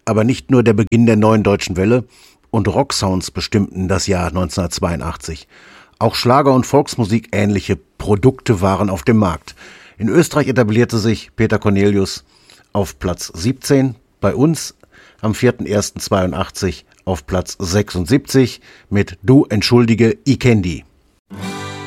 aber nicht nur der Beginn der neuen deutschen Welle und Rocksounds bestimmten das Jahr 1982. Auch Schlager- und Volksmusik ähnliche Produkte waren auf dem Markt. In Österreich etablierte sich Peter Cornelius auf Platz 17, bei uns am 4.1.82 auf Platz 76 mit Du entschuldige, ich kenn die.